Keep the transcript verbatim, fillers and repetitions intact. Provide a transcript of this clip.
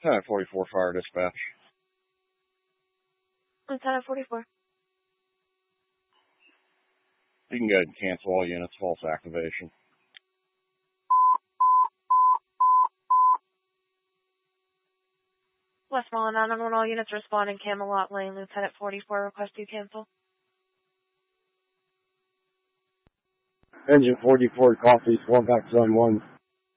Lieutenant forty-four Fire Dispatch. Lieutenant forty-four. You can go ahead and cancel all units, false activation. Westmoreland nine one one, all units responding Camelot Lane. Lieutenant forty-four, request you cancel. Engine forty-four copies, one back zone one.